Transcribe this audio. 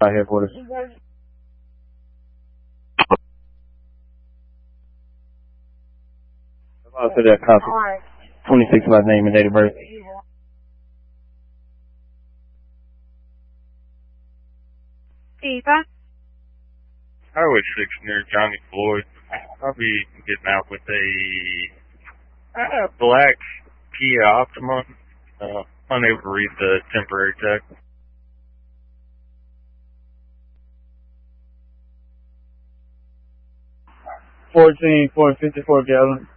headquarters. I'll say that copy. 26 by name and date of birth. Eva? Highway 6 near Johnny Floyd. I'll be getting out with a black Kia Optima. Unable to read the temporary tag. 14 for 54 gallon.